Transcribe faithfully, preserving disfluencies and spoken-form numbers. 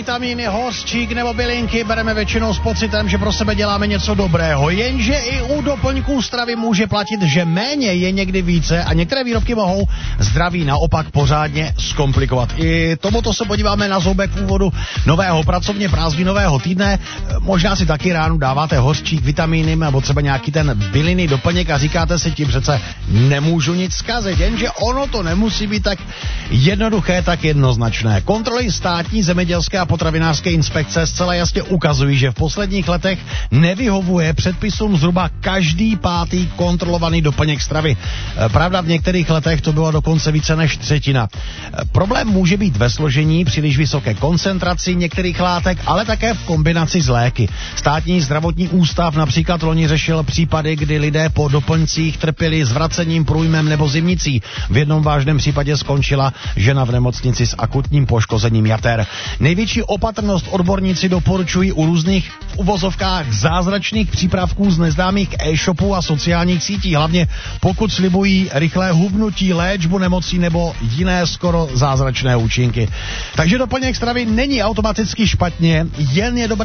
Vitamíny, hořčík nebo bylinky bereme většinou s pocitem, že pro sebe děláme něco dobrého, jenže i u doplňků stravy může platit, že méně je někdy více a některé výrobky mohou zdraví naopak pořádně zkomplikovat. I tomuto se podíváme na zoubek úvodu nového pracovně prázdninového týdne. Možná si taky ráno dáváte hořčík, vitamíny nebo třeba nějaký ten bylinný doplněk a říkáte si, tím přece nemůžu nic zkazit, jenže ono to nemusí být tak jednoduché, tak jednoznačné. Kontroly státní zemědělské a potravinářské inspekce zcela jasně ukazují, že v posledních letech nevyhovuje předpisům zhruba každý pátý kontrolovaný doplněk stravy. Pravda, v některých letech to bylo dokonce více než třetina. Problém může být ve složení, příliš vysoké koncentraci některých látek, ale také v kombinaci s léky. Státní zdravotní ústav například loni řešil případy, kdy lidé po doplňcích trpěli zvracením, průjmem nebo zimnicí. V jednom vážném případě skončila žena v nemocnici s akutním poškozením jater. Největší opatrnost odborníci doporučují u různých v uvozovkách zázračných přípravků z neznámých e-shopů a sociálních sítí, hlavně pokud slibují rychlé hubnutí, léčbu nemocí nebo jiné skoro zázračné účinky. Takže doplněk stravy není automaticky špatně, jen je dobré